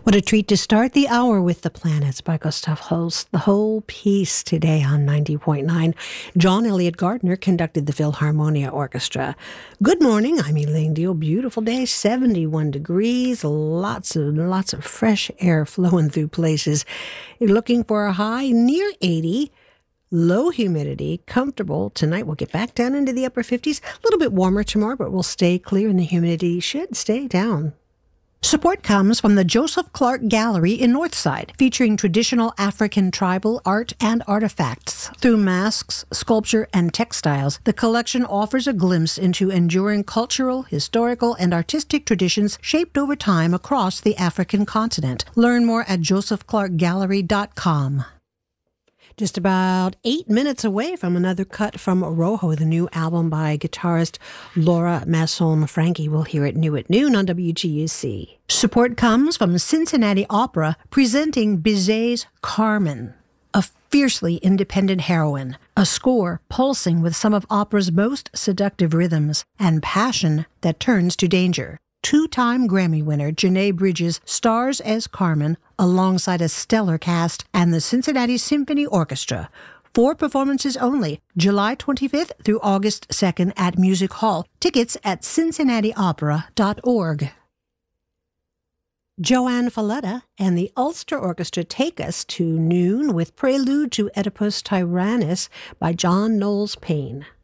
What a treat to start the hour with The Planets by Gustav Holst. The whole piece today on 90.9. John Elliott Gardner conducted the Philharmonia Orchestra. Good morning, I'm Elaine Deal. Beautiful day, 71 degrees, lots of fresh air flowing through places. You're looking for a high near 80. Low humidity, comfortable. Tonight we'll get back down into the upper 50s. A little bit warmer tomorrow, but we'll stay clear and the humidity should stay down. Support comes from the Joseph Clark Gallery in Northside, featuring traditional African tribal art and artifacts. Through masks, sculpture, and textiles, the collection offers a glimpse into enduring cultural, historical, and artistic traditions shaped over time across the African continent. Learn more at josephclarkgallery.com. Just about 8 minutes away from another cut from Rojo, the new album by guitarist Laura Masson-Franchi. We'll hear it new at noon on WGUC. Support comes from Cincinnati Opera presenting Bizet's Carmen, a fiercely independent heroine, a score pulsing with some of opera's most seductive rhythms and passion that turns to danger. Two-time Grammy winner Janae Bridges stars as Carmen alongside a stellar cast and the Cincinnati Symphony Orchestra. 4 performances only, July 25th through August 2nd at Music Hall. Tickets at cincinnatiopera.org. Joanne Falletta and the Ulster Orchestra take us to noon with Prelude to Oedipus Tyrannus by John Knowles Paine.